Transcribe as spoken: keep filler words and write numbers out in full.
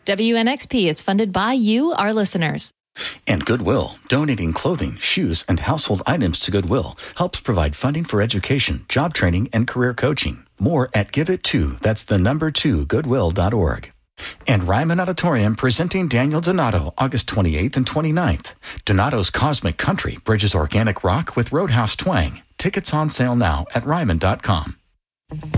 W N X P is funded by you, our listeners. And Goodwill, donating clothing, shoes, and household items to Goodwill helps provide funding for education, job training, and career coaching. More at Give It To, that's the number two, goodwill dot org. And Ryman Auditorium presenting Daniel Donato August twenty-eighth and twenty-ninth. Donato's Cosmic Country bridges organic rock with Roadhouse twang. Tickets on sale now at ryman dot com.